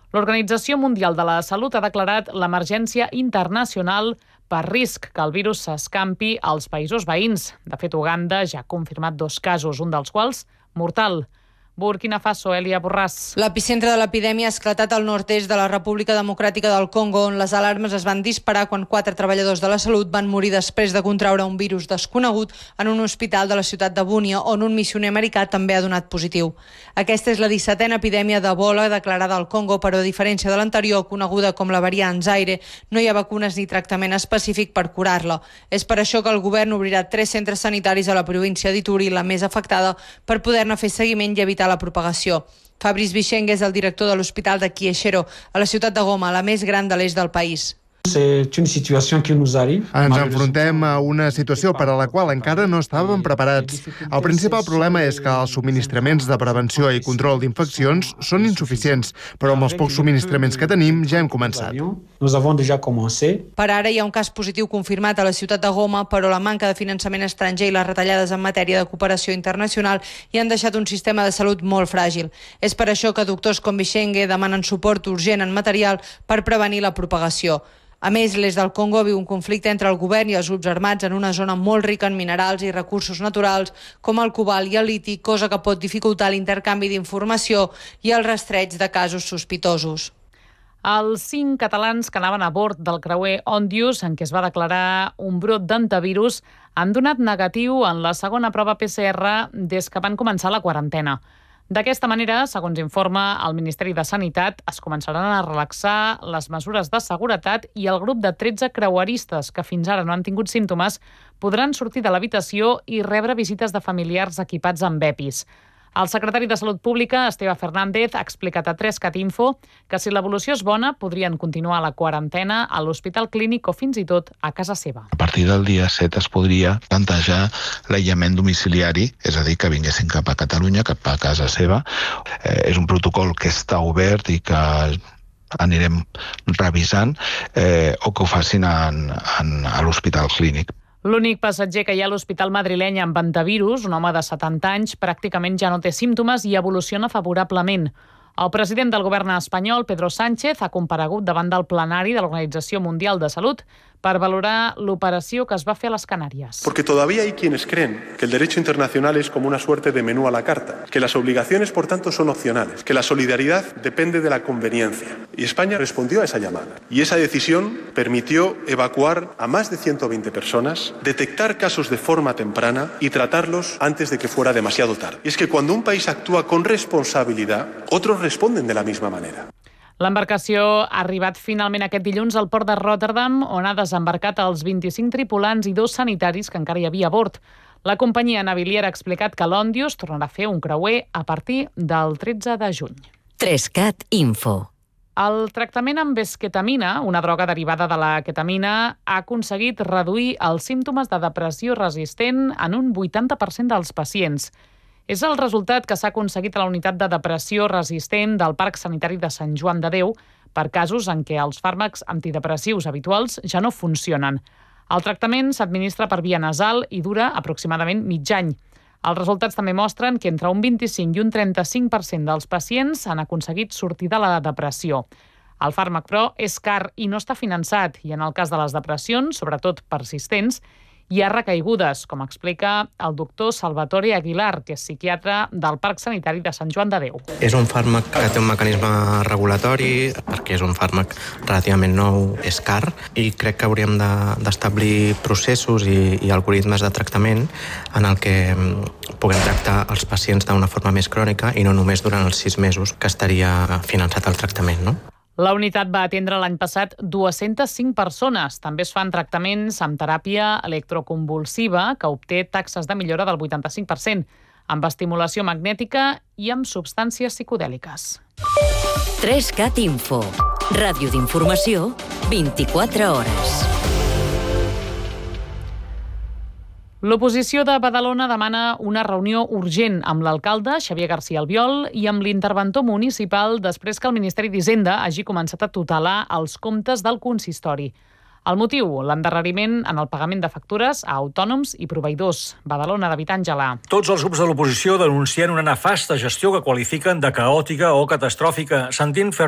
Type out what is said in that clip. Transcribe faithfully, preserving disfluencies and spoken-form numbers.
L'Organització Mundial de la Salut ha declarat l'emergència internacional per risc que el virus s'escampi als països veïns. De fet, Uganda ja ha confirmat dos casos, un dels quals mortal. Burkina Faso, Elia Borràs. L'epicentre de l'epidèmia ha esclatat al nord-est de la República Democràtica del Congo, on les alarmes es van disparar quan quatre treballadors de la salut van morir després de contraure un virus desconegut en un hospital de la ciutat de Bunia, on un missioner americà també ha donat positiu. Aquesta és la dissetena epidèmia d'Ebola declarada al Congo, però a diferència de l'anterior, coneguda com la variant Zaire, no hi ha vacunes ni tractament específic per curar-la. És per això que el govern obrirà tres centres sanitaris a la província d'Ituri, la més afectada, per poder-ne fer seguiment i evitar la propagació. Fabrice Bicheng és el director de l'Hospital de Kieshero, a la ciutat de Goma, la més gran de l'est del país. Ens enfrontem a una situació per a la qual encara no estàvem preparats. El principal problema és que els subministraments de prevenció i control d'infeccions són insuficients, però amb els pocs subministraments que tenim ja hem començat. Per ara hi ha un cas positiu confirmat a la ciutat de Goma, però la manca de finançament estranger i les retallades en matèria de cooperació internacional hi han deixat un sistema de salut molt fràgil. És per això que doctors com Bichenge demanen suport urgent en material per prevenir la propagació. A més, l'est del Congo viu un conflicte entre el govern i els grups armats en una zona molt rica en minerals i recursos naturals com el cobalt i el liti, cosa que pot dificultar l'intercanvi d'informació i el rastreig de casos sospitosos. Els cinc catalans que anaven a bord del creuer Ondius, en què es va declarar un brot d'antivirus, han donat negatiu en la segona prova P C R des que van començar la quarantena. D'aquesta manera, segons informa el Ministeri de Sanitat, es començaran a relaxar les mesures de seguretat i el grup de tretze creueristes que fins ara no han tingut símptomes podran sortir de l'habitació i rebre visites de familiars equipats amb EPIs. El secretari de Salut Pública, Esteve Fernández, ha explicat a tres cat info que si l'evolució és bona podrien continuar la quarantena a l'Hospital Clínic o fins i tot a casa seva. A partir del dia set es podria plantejar l'aïllament domiciliari, és a dir, que vinguessin cap a Catalunya, cap a casa seva. Eh, és un protocol que està obert i que anirem revisant, eh, o que ho facin en, en, a l'Hospital Clínic. L'únic passatger que hi ha a l'hospital madrileny amb antivirus, un home de setanta anys, pràcticament ja no té símptomes i evoluciona favorablement. El president del govern espanyol, Pedro Sánchez, ha comparegut davant del plenari de l'Organització Mundial de Salut per valorar l'operació que es va fer a les Canàries. Porque todavía hay quienes creen que el derecho internacional es como una suerte de menú a la carta, que las obligaciones, por tanto, son opcionales, que la solidaridad depende de la conveniencia. Y España respondió a esa llamada. Y esa decisión permitió evacuar a más de ciento veinte personas, detectar casos de forma temprana y tratarlos antes de que fuera demasiado tarde. Y es que cuando un país actúa con responsabilidad, otros responden de la misma manera. L'embarcació ha arribat finalment aquest dilluns al port de Rotterdam, on ha desembarcat els vint-i-cinc tripulants i dos sanitaris que encara hi havia a bord. La companyia naviliera ha explicat que l'Ondius tornarà a fer un creuer a partir del tretze de juny. tres cat info. El tractament amb esquetamina, una droga derivada de la ketamina, ha aconseguit reduir els símptomes de depressió resistent en un vuitanta per cent dels pacients. És el resultat que s'ha aconseguit a la unitat de depressió resistent del Parc Sanitari de Sant Joan de Déu per casos en què els fàrmacs antidepressius habituals ja no funcionen. El tractament s'administra per via nasal i dura aproximadament mig any. Els resultats també mostren que entre un vint-i-cinc i un trenta-cinc per cent dels pacients han aconseguit sortir de la depressió. El fàrmac, però, és car i no està finançat i en el cas de les depressions, sobretot persistents, hi ha recaigudes, com explica el doctor Salvatore Aguilar, que és psiquiatre del Parc Sanitari de Sant Joan de Déu. És un fàrmac que té un mecanisme regulatori, perquè és un fàrmac relativament nou, és car, i crec que hauríem d'establir processos i, i algoritmes de tractament en el que puguem tractar els pacients d'una forma més crònica i no només durant els sis mesos que estaria finançat el tractament, no? La unitat va atendre l'any passat dues-centes cinc persones. També es fan tractaments amb teràpia electroconvulsiva, que obté taxes de millora del vuitanta-cinc per cent, amb estimulació magnètica i amb substàncies psicodèliques. tres cat info. Ràdio d'informació, vint-i-quatre hores. L'oposició de Badalona demana una reunió urgent amb l'alcalde, Xavier García Albiol, i amb l'interventor municipal després que el Ministeri d'Hisenda hagi començat a tutelar els comptes del consistori. El motiu, l'endarreriment en el pagament de factures a autònoms i proveïdors. Badalona, David Àngela. Tots els grups de l'oposició denuncien una nefasta gestió que qualifiquen de caòtica o catastròfica, sentint fer